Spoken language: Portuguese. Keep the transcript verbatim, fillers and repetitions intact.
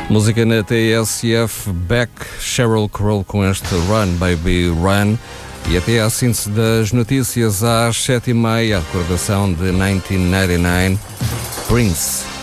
Música na T S F, Beck, Sheryl Crow com este Run Baby Run. E até à síntese das notícias às sete e meia, a recordação de mil novecentos e noventa e nove, Prince.